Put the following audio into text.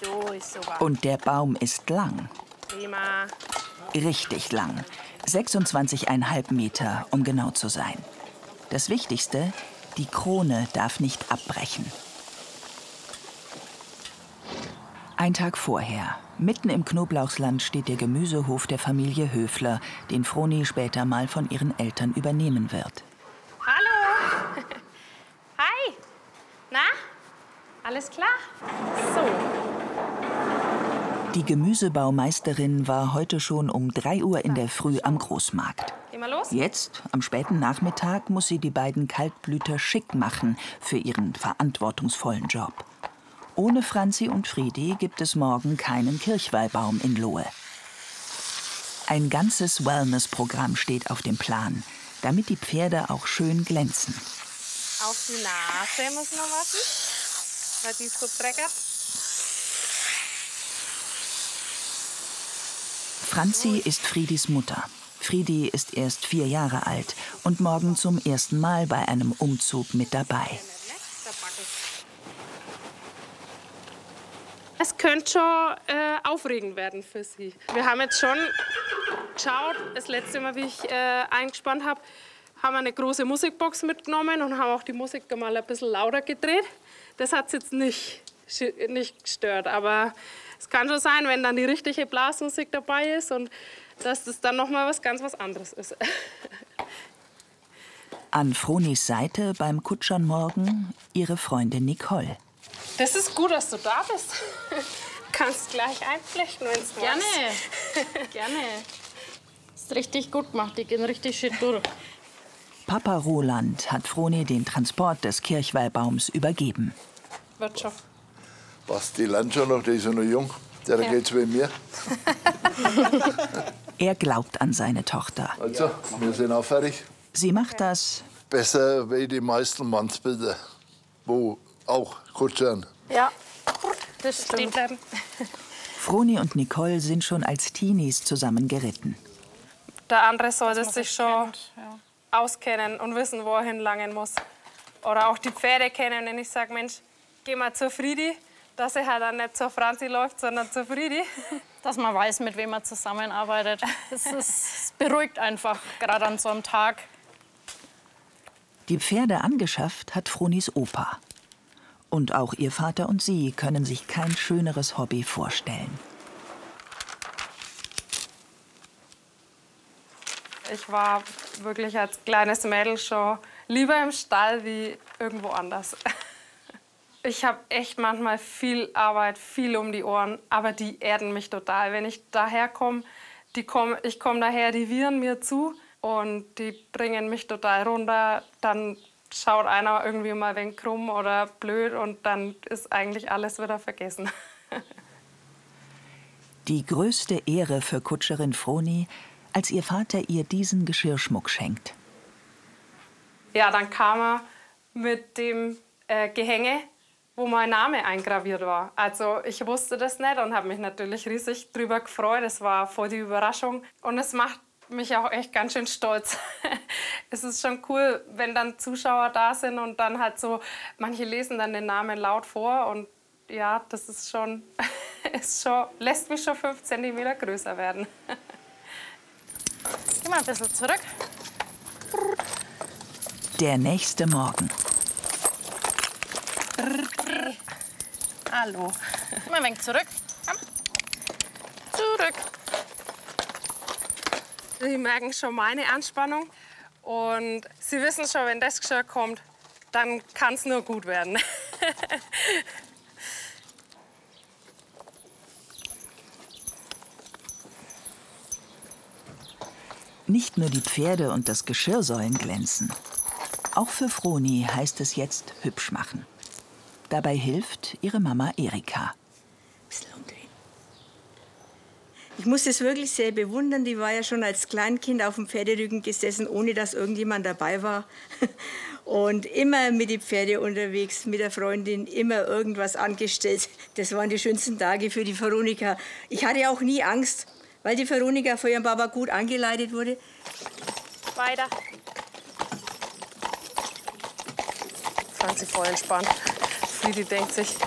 So ist super. Und der Baum ist lang. Prima. Richtig lang. 26,5 Meter, um genau zu sein. Das Wichtigste, die Krone darf nicht abbrechen. Ein Tag vorher, mitten im Knoblauchsland, steht der Gemüsehof der Familie Höfler, den Froni später mal von ihren Eltern übernehmen wird. Hallo. Hi. Na? Alles klar? So. Die Gemüsebaumeisterin war heute schon um 3 Uhr in der Früh am Großmarkt. Gehen wir los? Jetzt, am späten Nachmittag, muss sie die beiden Kaltblüter schick machen für ihren verantwortungsvollen Job. Ohne Franzi und Friedi gibt es morgen keinen Kirchweihbaum in Lohe. Ein ganzes Wellness-Programm steht auf dem Plan, damit die Pferde auch schön glänzen. Auf die Nase muss man warten, weil die ist so dreckig. Franzi ist Friedis Mutter. Friedi ist erst 4 Jahre alt und morgen zum ersten Mal bei einem Umzug mit dabei. Es könnte schon aufregend werden für sie. Wir haben jetzt schon geschaut, das letzte Mal, wie ich eingespannt habe, haben wir eine große Musikbox mitgenommen und haben auch die Musik mal ein bisschen lauter gedreht. Das hat es jetzt nicht gestört, aber es kann schon sein, wenn dann die richtige Blasmusik dabei ist und dass das dann noch mal was ganz anderes ist. An Fronis Seite beim Kutschern morgen ihre Freundin Nicole. Das ist gut, dass du da bist. Kannst gleich einflechten, wenn es Gerne. Gerne. Ist richtig gut gemacht, die gehen richtig schön durch. Papa Roland hat Froni den Transport des Kirchweihbaums übergeben. Wird schon. Was, die lernt schon noch, der ist ja noch jung. Der geht's wie mir. Er glaubt an seine Tochter. Also, wir sind auch fertig. Sie macht das Besser wie die meisten Mannsbilder, wo auch kutschern. Ja, das Stehen stimmt. bleiben. Froni und Nicole sind schon als Teenies zusammen geritten. Der andere sollte sich schon kennt, ja. auskennen und wissen, wo er hinlangen muss. Oder auch die Pferde kennen. Wenn ich sage, Mensch, geh mal zur Friedi, dass er halt dann nicht zur Franzi läuft, sondern zur Friedi. Dass man weiß, mit wem man zusammenarbeitet. Es beruhigt einfach, gerade an so einem Tag. Die Pferde angeschafft hat Fronis Opa. Und auch ihr Vater und sie können sich kein schöneres Hobby vorstellen. Ich war wirklich als kleines Mädel schon lieber im Stall wie irgendwo anders. Ich habe echt manchmal viel Arbeit, viel um die Ohren, aber die erden mich total. Wenn ich daherkomme, ich komme daher, die wiehern mir zu und die bringen mich total runter. Dann schaut einer irgendwie mal ein wenig krumm oder blöd und dann ist eigentlich alles wieder vergessen. Die größte Ehre für Kutscherin Froni, als ihr Vater ihr diesen Geschirrschmuck schenkt. Ja, dann kam er mit dem Gehänge, wo mein Name eingraviert war. Also ich wusste das nicht und habe mich natürlich riesig drüber gefreut. Es war voll die Überraschung und es macht mich auch echt ganz schön stolz. Es ist schon cool, wenn dann Zuschauer da sind und dann halt so, manche lesen dann den Namen laut vor und ja, das ist schon, lässt mich schon 5 cm größer werden. Geh mal ein bisschen zurück. Der nächste Morgen. Hallo. Geh mal ein wenig zurück. Komm. Zurück. Sie merken schon meine Anspannung und Sie wissen schon, wenn das Geschirr kommt, dann kann es nur gut werden. Nicht nur die Pferde und das Geschirr sollen glänzen. Auch für Froni heißt es jetzt hübsch machen. Dabei hilft ihre Mama Erika. Ich muss es wirklich sehr bewundern. Die war ja schon als Kleinkind auf dem Pferderücken gesessen, ohne dass irgendjemand dabei war. Und immer mit den Pferden unterwegs, mit der Freundin, immer irgendwas angestellt. Das waren die schönsten Tage für die Veronika. Ich hatte auch nie Angst, weil die Veronika von ihrem Papa gut angeleitet wurde. Weiter. Franzi voll entspannt. Friedi denkt sich,